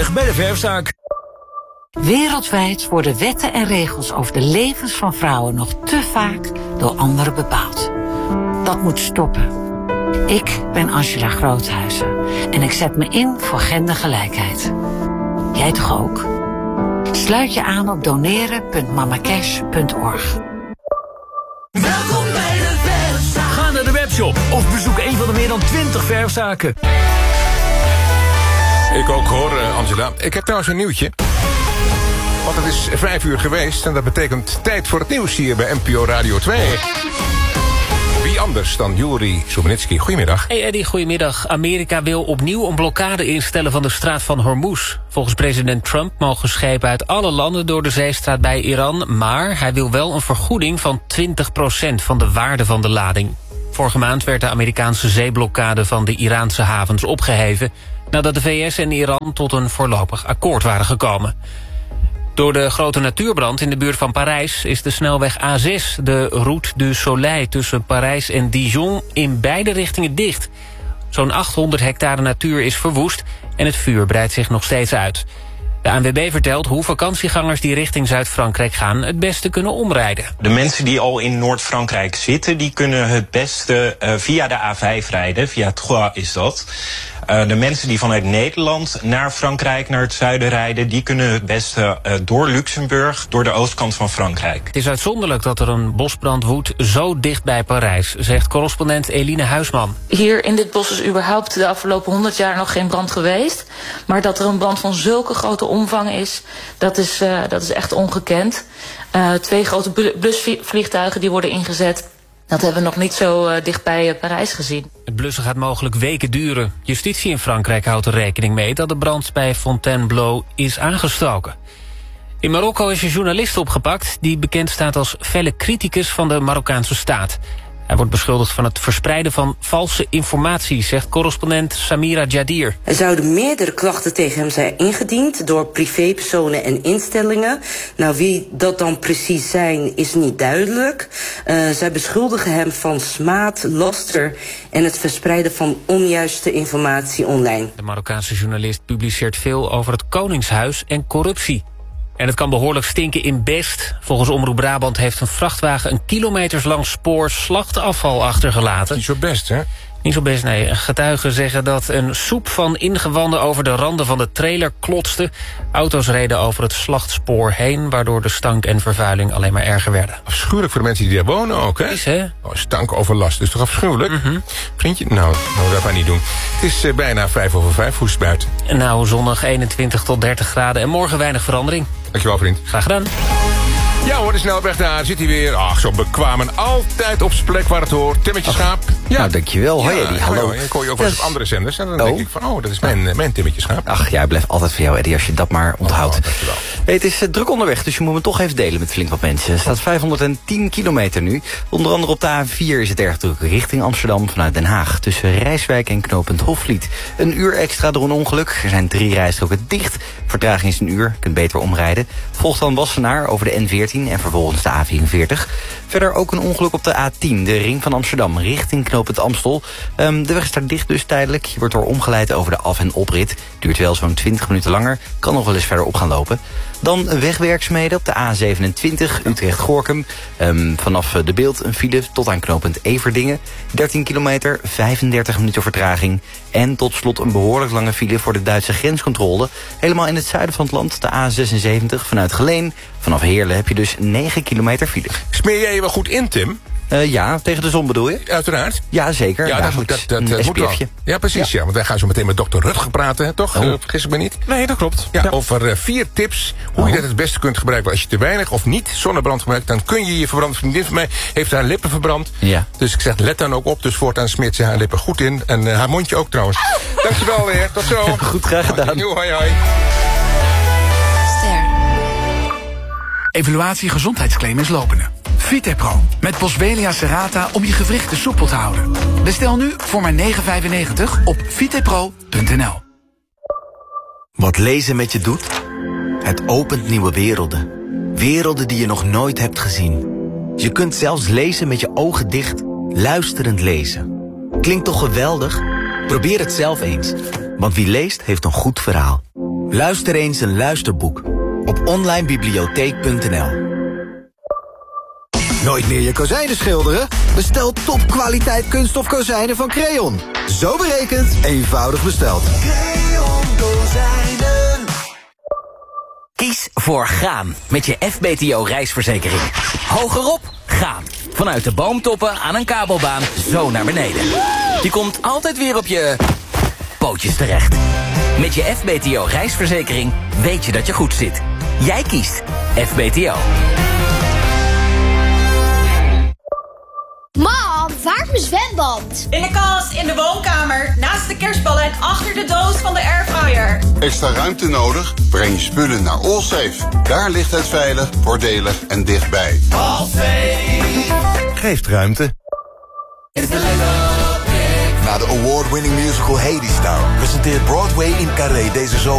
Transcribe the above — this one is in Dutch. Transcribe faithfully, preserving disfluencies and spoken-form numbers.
vrijdag bij de verfzaak. Wereldwijd worden wetten en regels over de levens van vrouwen nog te vaak door anderen bepaald. Dat moet stoppen. Ik ben Angela Groothuizen en ik zet me in voor gendergelijkheid. Jij toch ook? Sluit je aan op doneren punt mamacash punt org. Welkom bij de verfzaak. Ga naar de webshop of bezoek een van de meer dan twintig verfzaken. Ik ook hoor, uh, Angela. Ik heb trouwens een nieuwtje. Want het is vijf uur geweest en dat betekent tijd voor het nieuws hier bij N P O Radio twee. Wie anders dan Juri Stubenitski. Goedemiddag. Hey Eddie, goedemiddag. Amerika wil opnieuw een blokkade instellen van de straat van Hormuz. Volgens president Trump mogen schepen uit alle landen door de zeestraat bij Iran, maar hij wil wel een vergoeding van twintig procent van de waarde van de lading. Vorige maand werd de Amerikaanse zeeblokkade van de Iraanse havens opgeheven, nadat de V S en Iran tot een voorlopig akkoord waren gekomen. Door de grote natuurbrand in de buurt van Parijs is de snelweg A zes, de Route du Soleil tussen Parijs en Dijon, in beide richtingen dicht. Zo'n achthonderd hectare natuur is verwoest en het vuur breidt zich nog steeds uit. De A N W B vertelt hoe vakantiegangers die richting Zuid-Frankrijk gaan het beste kunnen omrijden. De mensen die al in Noord-Frankrijk zitten, die kunnen het beste uh, via de A vijf rijden. Via Troyes is dat. Uh, de mensen die vanuit Nederland naar Frankrijk, naar het zuiden rijden, die kunnen het beste uh, door Luxemburg, door de oostkant van Frankrijk. Het is uitzonderlijk dat er een bosbrand woedt zo dicht bij Parijs, zegt correspondent Eline Huisman. Hier in dit bos is überhaupt de afgelopen honderd jaar nog geen brand geweest. Maar dat er een brand van zulke grote omvang is, dat is, uh, dat is echt ongekend. Uh, twee grote blusvliegtuigen die worden ingezet. Dat hebben we nog niet zo uh, dicht bij uh, Parijs gezien. Het blussen gaat mogelijk weken duren. Justitie in Frankrijk houdt er rekening mee dat de brand bij Fontainebleau is aangestoken. In Marokko is een journalist opgepakt die bekend staat als felle criticus van de Marokkaanse staat. Hij wordt beschuldigd van het verspreiden van valse informatie, zegt correspondent Samira Jadir. Er zouden meerdere klachten tegen hem zijn ingediend door privépersonen en instellingen. Nou, wie dat dan precies zijn, is niet duidelijk. Uh, zij beschuldigen hem van smaad, laster en het verspreiden van onjuiste informatie online. De Marokkaanse journalist publiceert veel over het Koningshuis en corruptie. En het kan behoorlijk stinken in Best. Volgens Omroep Brabant heeft een vrachtwagen een kilometerslang spoor slachtafval achtergelaten. Niet zo best, hè? Niet zo best, nee. Getuigen zeggen dat een soep van ingewanden over de randen van de trailer klotste. Auto's reden over het slachtspoor heen, waardoor de stank en vervuiling alleen maar erger werden. Afschuwelijk voor de mensen die daar wonen ook, hè? Is, hè? Oh, stankoverlast, dat is toch afschuwelijk? Mm-hmm. Vriendje, nou, nou, dat maar niet doen. Het is uh, bijna vijf over vijf, hoe is het buiten? Nou, zonnig eenentwintig tot dertig graden en morgen weinig verandering. Dankjewel, vriend. Graag gedaan. Ja hoor, de snelweg daar zit hij weer. Ach, zo bekwaam en altijd op zijn plek waar het hoort. Timmetje Schaap. Ja. Nou, dankjewel. Hoi, Eddie. Ja, hallo. Ik hoor je ook wel eens op andere zenders. En dan oh. denk ik van, oh, dat is mijn, mijn Timmetje Schaap. Ach, jij blijft altijd voor jou, Eddie, als je dat maar onthoudt. Oh, dankjewel. Hey, het is uh, druk onderweg, dus je moet me toch even delen met flink wat mensen. Het staat vijfhonderdtien kilometer nu. Onder andere op de A vier is het erg druk richting Amsterdam vanuit Den Haag. Tussen Rijswijk en knooppunt Hofvliet. Een uur extra door een ongeluk. Er zijn drie rijstroken dicht. Vertraging is een uur. Je kunt beter omrijden. Volgt dan Wassenaar over de N veertien en vervolgens de A vierenveertig. Verder ook een ongeluk op de A tien, de ring van Amsterdam, richting knooppunt Amstel. Um, de weg is daar dicht dus tijdelijk. Je wordt door omgeleid over de af- en oprit. Duurt wel zo'n twintig minuten langer. Kan nog wel eens verder op gaan lopen. Dan wegwerkzaamheden op de A zevenentwintig, Utrecht-Gorkum. Um, vanaf de Beeld een file tot aan knooppunt Everdingen. dertien kilometer, vijfendertig minuten vertraging. En tot slot een behoorlijk lange file voor de Duitse grenscontrole. Helemaal in het zuiden van het land, de A zesenzeventig vanuit Geleen. Vanaf Heerlen heb je dus negen kilometer file. Smeer jij je wel goed in, Tim? Uh, ja, tegen de zon bedoel je? Uiteraard. Ja, zeker. Ja, dat, dat, dat, dat een moet wel. Ja, precies. Ja. Ja, want wij gaan zo meteen met dokter Rutger praten, hè, toch? Oh. Uh, vergis ik me niet? Nee, dat klopt. Ja, ja. Over uh, vier tips hoe oh. je dat het beste kunt gebruiken. Als je te weinig of niet zonnebrand gebruikt, dan kun je je verbranden. Vriendin van mij heeft haar lippen verbrand. Ja. Dus ik zeg, let dan ook op. Dus voortaan smeert ze haar lippen goed in. En uh, haar mondje ook trouwens. Oh. Dankjewel weer. Tot zo. Goed, graag gedaan. Oh, hoi, hoi. Ster. Evaluatie gezondheidsclaim is lopende. Vitepro met Boswellia serrata om je gewrichten soepel te houden. Bestel nu voor maar negen vijfennegentig op vitepro punt n l. Wat lezen met je doet? Het opent nieuwe werelden. Werelden die je nog nooit hebt gezien. Je kunt zelfs lezen met je ogen dicht, luisterend lezen. Klinkt toch geweldig? Probeer het zelf eens. Want wie leest heeft een goed verhaal. Luister eens een luisterboek op online bibliotheek punt n l. Nooit meer je kozijnen schilderen? Bestel topkwaliteit kunststof kozijnen van Creon. Zo berekend, eenvoudig besteld. Creon Kozijnen. Kies voor gaan met je F B T O reisverzekering. Hogerop, gaan. Vanuit de boomtoppen aan een kabelbaan zo naar beneden. Je komt altijd weer op je pootjes terecht. Met je F B T O reisverzekering weet je dat je goed zit. Jij kiest F B T O. Mam, waar is mijn zwembad? In de kast, in de woonkamer, naast de kerstballen en achter de doos van de airfryer. Extra ruimte nodig? Breng je spullen naar Allsafe. Daar ligt het veilig, voordelig en dichtbij. Allsafe geeft ruimte. Na de award-winning musical Hadestown presenteert Broadway in Carré deze zomer